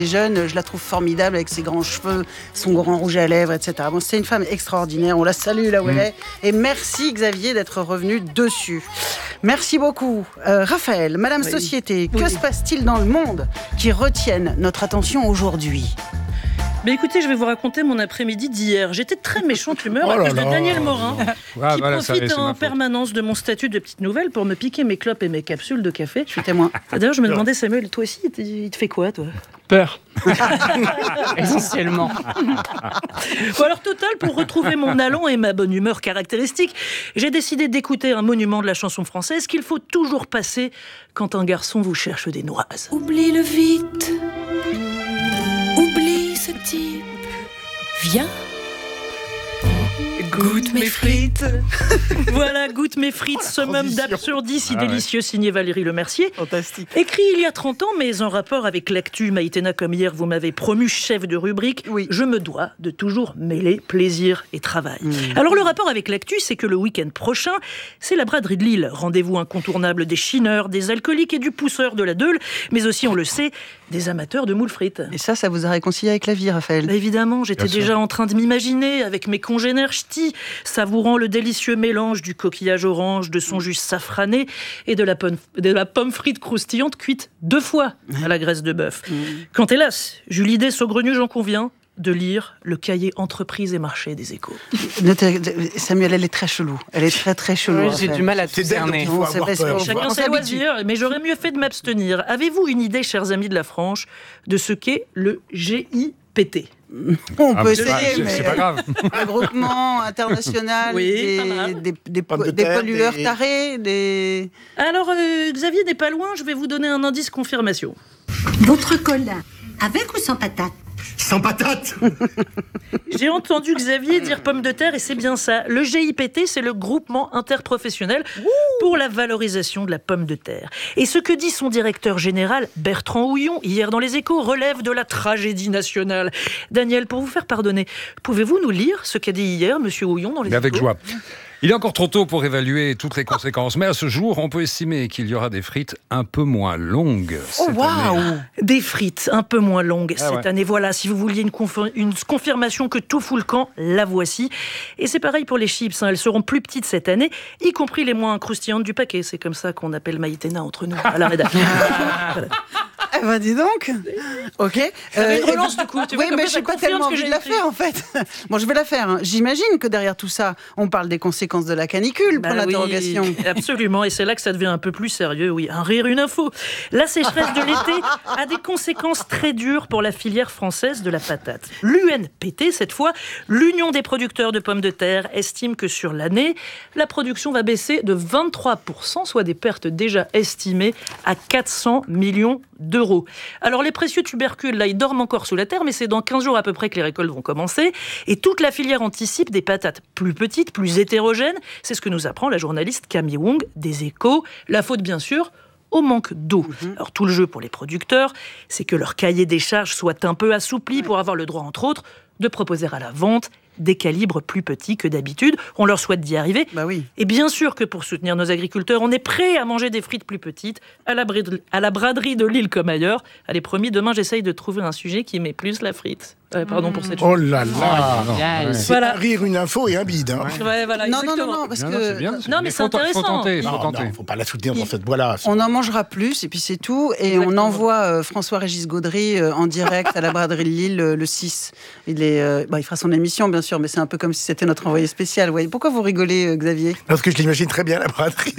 jeune, je la trouve formidable avec ses grands cheveux, son grand rouge à lèvres, etc. Bon, c'est une femme extraordinaire, on la salue là où elle est. Et merci Xavier d'être revenu dessus. Merci beaucoup. Raphaël, Madame Société, que se passe-t-il dans le monde qui retienne notre attention aujourd'hui ? Mais écoutez, je vais vous raconter mon après-midi d'hier. J'étais de très méchante humeur à cause de Daniel Morin, qui profite en permanence de mon statut de petite nouvelle pour me piquer mes clopes et mes capsules de café. Je suis témoin. D'ailleurs, je me demandais, Samuel, toi aussi, il te fait quoi, toi ? Peur. Essentiellement. Bon, alors, total, pour retrouver mon allant et ma bonne humeur caractéristique, j'ai décidé d'écouter un monument de la chanson française qu'il faut toujours passer quand un garçon vous cherche des noises. Oublie-le vite. Oublie ce type. Viens. Goûte mes frites. Voilà, Goûte mes frites, summum d'absurdie si délicieux, signé Valérie Lemercier. Fantastique. Écrit il y a 30 ans, mais en rapport avec l'actu, Maïtena, comme hier, vous m'avez promu chef de rubrique. Oui. Je me dois de toujours mêler plaisir et travail. Alors le rapport avec l'actu, c'est que le week-end prochain, c'est la braderie de Lille. Rendez-vous incontournable des chineurs, des alcooliques et du pousseur de la Deule, mais aussi, on le sait, des amateurs de moules frites. Et ça vous a réconcilié avec la vie, Raphaël ? Bah évidemment, j'étais déjà en train de m'imaginer, avec mes congénères ch'tis, savourant le délicieux mélange du coquillage orange, de son jus safrané et de la pomme frite croustillante cuite 2 fois à la graisse de bœuf. Quand hélas, j'eus l'idée saugrenue, j'en conviens, de lire le cahier Entreprises et Marchés des Échos. Samuel, elle est très chelou. Elle est très très chelou. Oui, j'ai du mal à te cerner. Chacun ses loisirs, mais j'aurais mieux fait de m'abstenir. Avez-vous une idée, chers amis de la Franche, de ce qu'est le GIPT ? On peut essayer, mais c'est pas grave. un groupement international des pollueurs tarés, des... Alors, Xavier n'est pas loin, je vais vous donner un indice confirmation. Votre cola, avec ou sans patate ? Sans patate. J'ai entendu Xavier dire pomme de terre et c'est bien ça. Le GIPT, c'est le groupement interprofessionnel pour la valorisation de la pomme de terre. Et ce que dit son directeur général, Bertrand Houillon, hier dans Les Échos, relève de la tragédie nationale. Daniel, pour vous faire pardonner, pouvez-vous nous lire ce qu'a dit hier Monsieur Houillon dans Les Échos ? Avec joie. Il est encore trop tôt pour évaluer toutes les conséquences, mais à ce jour, on peut estimer qu'il y aura des frites un peu moins longues cette année. Des frites un peu moins longues cette année. Voilà, si vous vouliez une confirmation que tout fout le camp, la voici. Et c'est pareil pour les chips, elles seront plus petites cette année, y compris les moins croustillantes du paquet. C'est comme ça qu'on appelle Maïtena entre nous, à la rédaction. Voilà. Eh ben dis donc. Ok. Une relance du coup. Oui, mais je n'ai pas tellement envie de la faire en fait. Bon, je vais la faire. J'imagine que derrière tout ça, on parle des conséquences de la canicule, pour l'interrogation. Oui, absolument, et c'est là que ça devient un peu plus sérieux. Oui, un rire, une info. La sécheresse de l'été a des conséquences très dures pour la filière française de la patate. L'UNPT, cette fois, l'Union des producteurs de pommes de terre, estime que sur l'année, la production va baisser de 23%, soit des pertes déjà estimées à 400 millions d'euros. Alors les précieux tubercules, là, ils dorment encore sous la terre, mais c'est dans 15 jours à peu près que les récoltes vont commencer. Et toute la filière anticipe des patates plus petites, plus hétérogènes. C'est ce que nous apprend la journaliste Camille Wong des Échos. La faute, bien sûr, au manque d'eau. Alors tout le jeu pour les producteurs, c'est que leur cahier des charges soit un peu assoupli pour avoir le droit, entre autres, de proposer à la vente des calibres plus petits que d'habitude. On leur souhaite d'y arriver. Bah oui. Et bien sûr que pour soutenir nos agriculteurs, on est prêt à manger des frites plus petites, à la braderie de Lille comme ailleurs. Allez, promis, demain, j'essaye de trouver un sujet qui met plus la frite. Pardon pour cette chose. Oh là là. C'est Voilà. un rire, une info et un bide. Hein. Ouais, voilà, Non, exactement. parce que... c'est bien. Non, mais c'est intéressant. Faut tenter. Non, faut pas la soutenir dans cette voie-là. On en mangera plus, et puis c'est tout. Et Exactement. on envoie François-Régis Gaudry en direct à la braderie de Lille le 6. Il fera son émission, bien sûr, mais c'est un peu comme si c'était notre envoyé spécial. Ouais. Pourquoi vous rigolez, Xavier ? Parce que je l'imagine très bien, la braderie.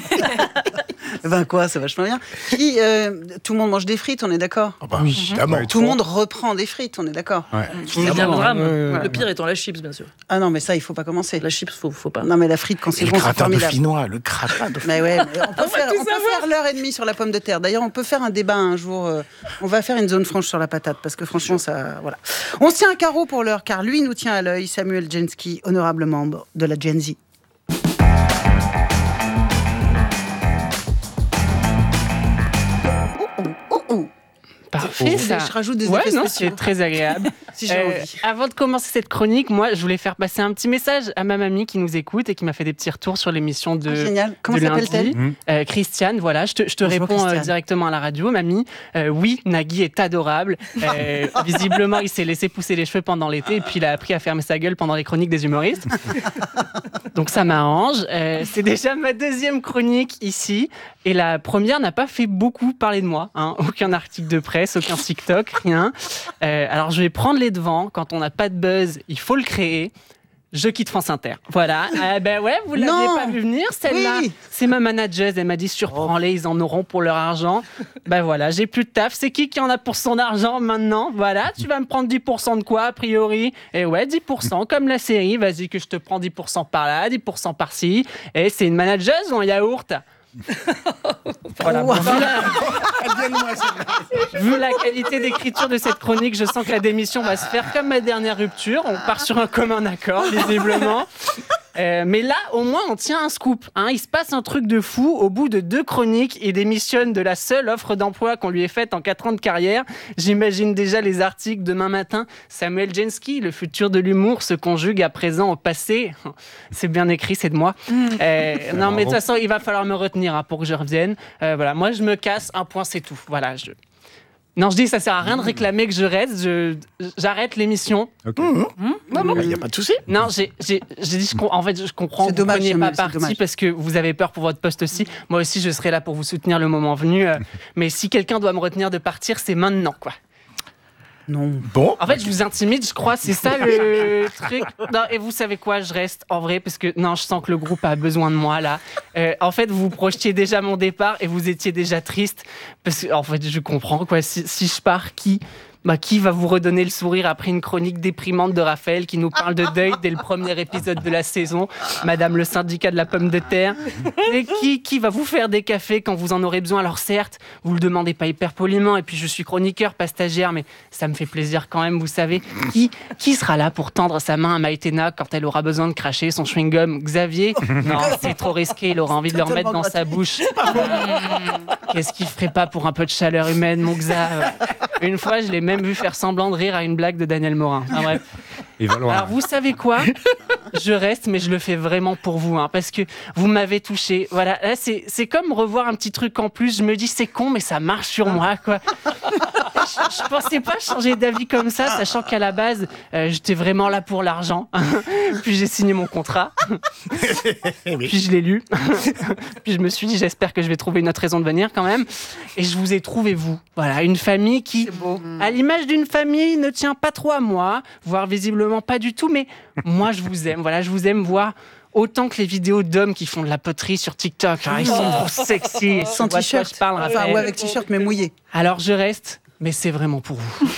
Ben quoi, c'est vachement bien. Tout le monde mange des frites, on est d'accord ? Évidemment. Tout le monde reprend des frites, on est d'accord ? C'est bien le drame. Le pire étant la chips, bien sûr. Ah non, mais ça, il faut pas commencer. La chips, faut pas. Non, mais la frite, quand c'est Le bon, c'est gratin de formidable. Finois, le gratin de Mais ouais, mais on peut faire l'heure et demie sur la pomme de terre. D'ailleurs, on peut faire un débat un jour. On va faire une zone franche sur la patate, parce que franchement, ça... Voilà. On se tient un carreau pour l'heure, car lui nous tient à l'œil, Samuel Genski, honorable membre de la Gen Z. parfait, ça. Je rajoute des Ouais, effets non, spéciaux. c'est très agréable. Si j'ai envie. Avant de commencer cette chronique, moi, je voulais faire passer un petit message à ma mamie qui nous écoute et qui m'a fait des petits retours sur l'émission de Génial. Comment de lundi. s'appelle-t-elle Christiane, voilà, je te Bonjour, réponds Christiane. directement à la radio, mamie. Oui, Nagui est adorable. Visiblement, il s'est laissé pousser les cheveux pendant l'été et puis il a appris à fermer sa gueule pendant les chroniques des humoristes. Donc ça m'arrange. C'est déjà ma deuxième chronique ici. Et la première n'a pas fait beaucoup parler de moi. Hein. Aucun article de presse, aucun TikTok, rien. Alors je vais prendre les devants. Quand on n'a pas de buzz, il faut le créer. Je quitte France Inter. Voilà. Ben ouais, vous l'aviez Non. pas vu venir, celle-là. Oui. C'est ma manageuse. Elle m'a dit surprends-les, ils en auront pour leur argent. Ben voilà, j'ai plus de taf. C'est qui en a pour son argent maintenant? Voilà, tu vas me prendre 10% de quoi, a priori? Et ouais, 10%, comme la série. Vas-y, que je te prends 10% par là, 10% par-ci. Et c'est une manageuse ou un yaourt? Voilà. Wow. Vu la qualité d'écriture de cette chronique, je sens que la démission va se faire comme ma dernière rupture. On part sur un commun accord, visiblement. Mais là, au moins, on tient un scoop. Hein. Il se passe un truc de fou. Au bout de 2 chroniques, il démissionne de la seule offre d'emploi qu'on lui ait faite en 4 ans de carrière. J'imagine déjà les articles demain matin. Samuel Jensky, le futur de l'humour, se conjugue à présent au passé. C'est bien écrit, c'est de moi. Non, mais de toute façon, il va falloir me retenir pour que je revienne. Voilà, moi, je me casse. Un point, c'est tout. Voilà, Non, je dis, ça sert à rien de réclamer que je reste. J'arrête l'émission. Ok. Il n'y a pas de souci. Non, j'ai dit, en fait, je comprends C'est que vous ne dommage, preniez pas Samuel, c'est parti dommage. parce que vous avez peur pour votre poste aussi. Moi aussi, je serai là pour vous soutenir le moment venu. Mais si quelqu'un doit me retenir de partir, c'est maintenant, quoi. Non. Bon, En fait, je vous intimide, je crois, c'est ça le truc. Non, et vous savez quoi, je reste en vrai parce que non, je sens que le groupe a besoin de moi là. En fait, vous projetiez déjà mon départ et vous étiez déjà triste parce que en fait, je comprends quoi. Si je pars, qui va vous redonner le sourire après une chronique déprimante de Raphaël qui nous parle de deuil dès le premier épisode de la saison, Madame le syndicat de la pomme de terre. Et qui va vous faire des cafés quand vous en aurez besoin? Alors certes, vous le demandez pas hyper poliment, et puis je suis chroniqueur, pas stagiaire, mais ça me fait plaisir quand même, vous savez. Qui sera là pour tendre sa main à Maïtena quand elle aura besoin de cracher son chewing-gum? Xavier? Non, c'est trop risqué, il aura envie de le remettre dans sa bouche. Qu'est-ce qu'il ferait pas pour un peu de chaleur humaine, mon Xa? Une fois, je l'ai même vu faire semblant de rire à une blague de Daniel Morin. Ah, bref. Il va loin. Alors, vous savez quoi? Je reste, mais je le fais vraiment pour vous, hein, parce que vous m'avez touché. Voilà, là, c'est comme revoir un petit truc en plus. Je me dis, c'est con, mais ça marche sur moi, quoi. Je pensais pas changer d'avis comme ça, sachant qu'à la base, j'étais vraiment là pour l'argent. Puis j'ai signé mon contrat. Puis je l'ai lu. Puis je me suis dit, j'espère que je vais trouver une autre raison de venir quand même. Et je vous ai trouvé, vous. Voilà, une famille qui, à l'image d'une famille, ne tient pas trop à moi, voire visiblement pas du tout, mais moi, je vous aime. Voilà, je vous aime voir autant que les vidéos d'hommes qui font de la poterie sur TikTok. Ils sont trop sexy. Sans Tu vois de quoi t-shirt. je parle, Enfin, Raphaël. ou avec t-shirt, mais mouillé. Alors je reste, mais c'est vraiment pour vous.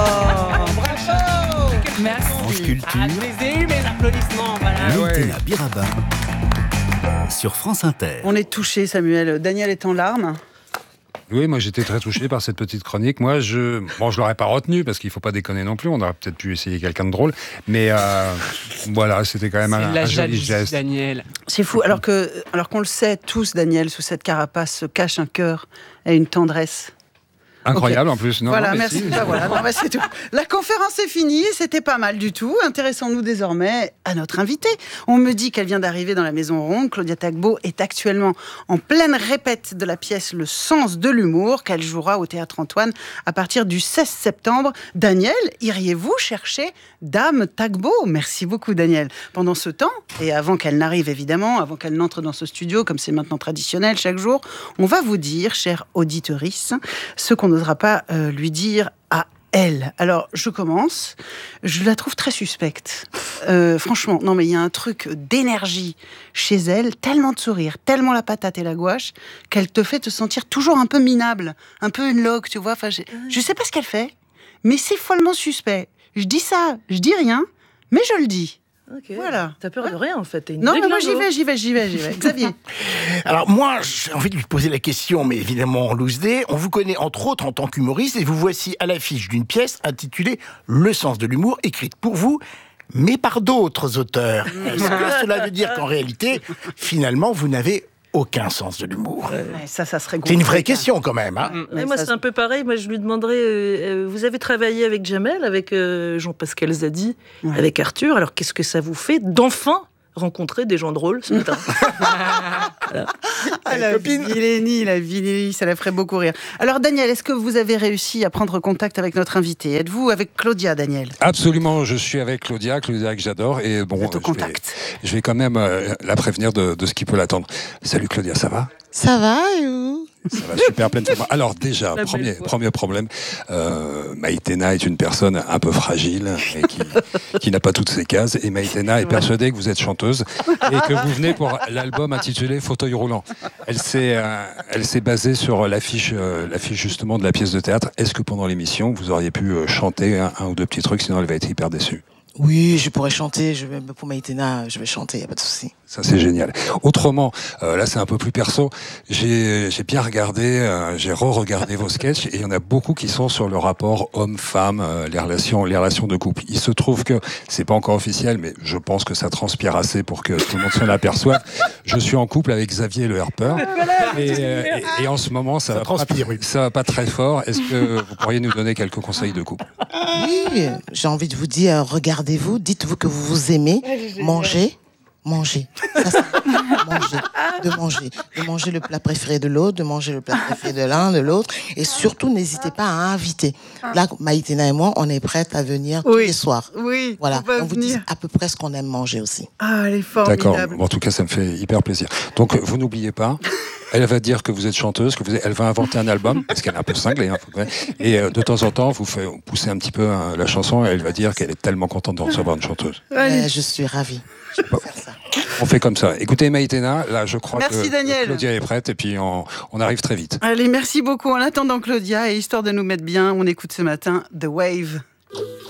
Merci. France Culture, Ah, je les ai eu, mes applaudissements, voilà. Maïtena Biraba sur France Inter. On est touché, Samuel. Daniel est en larmes. Oui, moi j'étais très touché par cette petite chronique. Moi, je l'aurais pas retenu parce qu'il faut pas déconner non plus. On aurait peut-être pu essayer quelqu'un de drôle, mais voilà, c'était quand même C'est un la joli jalousie, geste. Daniel. C'est fou. Alors qu'on le sait tous, Daniel, sous cette carapace se cache un cœur et une tendresse. Incroyable en plus. Non, Voilà, non, mais merci. si. Bah voilà, non, bah c'est tout. La conférence est finie, c'était pas mal du tout. Intéressons-nous désormais à notre invitée. On me dit qu'elle vient d'arriver dans la Maison Ronde. Claudia Tagbo est actuellement en pleine répète de la pièce Le sens de l'humour qu'elle jouera au Théâtre Antoine à partir du 16 septembre. Daniel, iriez-vous chercher Dame Tagbo? Merci beaucoup, Daniel. Pendant ce temps, et avant qu'elle n'arrive évidemment, avant qu'elle n'entre dans ce studio, comme c'est maintenant traditionnel chaque jour, on va vous dire, chère auditorice, ce qu'on n'osera pas lui dire à elle. Alors, je commence. Je la trouve très suspecte. Franchement, non, mais il y a un truc d'énergie chez elle, tellement de sourire, tellement la patate et la gouache, qu'elle te fait te sentir toujours un peu minable, un peu une loque, tu vois. Enfin, je sais pas ce qu'elle fait, mais c'est follement suspect. Je dis ça, je dis rien, mais je le dis. Ok. Voilà. T'as peur de rien en fait. T'es une Non, mais moi déglingo. j'y vais. Xavier. alors moi, j'ai envie de lui poser la question, mais évidemment en loose day. On vous connaît entre autres en tant qu'humoriste et vous voici à l'affiche d'une pièce intitulée Le sens de l'humour, écrite pour vous, mais par d'autres auteurs. Est-ce que cela veut dire qu'en réalité, finalement, vous n'avez aucun sens de l'humour. Ouais, ça serait C'est une vraie question quand même. Hein. Et moi, c'est un peu pareil. Moi, je lui demanderais, vous avez travaillé avec Jamel, avec Jean-Pascal Zadi, avec Arthur. Alors, qu'est-ce que ça vous fait d'enfin rencontrer des gens drôles ce matin? La Villénie, ça la ferait beaucoup rire. Alors, Daniel, est-ce que vous avez réussi à prendre contact avec notre invité? Êtes-vous avec Claudia, Daniel? Absolument, je suis avec Claudia que j'adore. Et bon, je vais quand même la prévenir de ce qui peut l'attendre. Salut Claudia, ça va? Ça va, et vous? Ça va super, pleine forme. Alors déjà, premier problème, Maïtena est une personne un peu fragile et qui n'a pas toutes ses cases. Et Maïtena est persuadée que vous êtes chanteuse et que vous venez pour l'album intitulé Fauteuil roulant. Elle s'est basée sur l'affiche justement de la pièce de théâtre. Est-ce que pendant l'émission, vous auriez pu chanter un ou deux petits trucs, sinon elle va être hyper déçue? Oui, je pourrais chanter. Pour Maïtena, je vais chanter, il n'y a pas de souci. Ça, c'est génial. Autrement, là, c'est un peu plus perso. J'ai bien regardé, j'ai re-regardé vos sketchs et il y en a beaucoup qui sont sur le rapport homme-femme, les relations de couple. Il se trouve que, c'est pas encore officiel, mais je pense que ça transpire assez pour que tout le monde s'en aperçoive. Je suis en couple avec Xavier Le Harper. Et en ce moment, ça va pas très fort. Est-ce que vous pourriez nous donner quelques conseils de couple? Oui, j'ai envie de vous dire, regardez-vous, dites-vous que vous vous aimez, mangez. Ça, de manger le plat préféré de l'autre, de manger le plat préféré de l'un, de l'autre, et surtout n'hésitez pas à inviter. Là, Maïtena et moi, on est prêtes à venir tous les soirs. Oui, voilà, on vous dit à peu près ce qu'on aime manger aussi. Ah, elle est formidable. D'accord, bon, en tout cas, ça me fait hyper plaisir. Donc, vous n'oubliez pas. Elle va dire que vous êtes chanteuse, elle va inventer un album, parce qu'elle est un peu cinglée. Et de temps en temps, vous poussez un petit peu la chanson, et elle va dire qu'elle est tellement contente de recevoir une chanteuse. Je suis ravie. Je peux faire ça. On fait comme ça. Écoutez, Maïtena, là, je crois merci, Daniel. Claudia est prête, et puis on arrive très vite. Allez, merci beaucoup. En attendant Claudia, et histoire de nous mettre bien, on écoute ce matin The Wave.